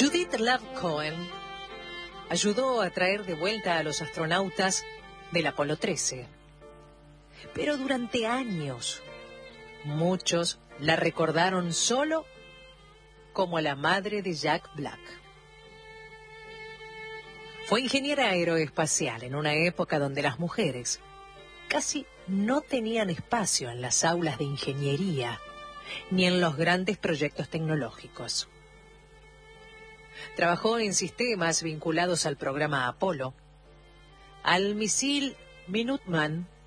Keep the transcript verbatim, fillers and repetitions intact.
Judith Love Cohen ayudó a traer de vuelta a los astronautas del Apolo trece. Pero durante años, muchos la recordaron solo como la madre de Jack Black. Fue ingeniera aeroespacial en una época donde las mujeres casi no tenían espacio en las aulas de ingeniería ni en los grandes proyectos tecnológicos. Trabajó en sistemas vinculados al programa Apolo, al misil Minuteman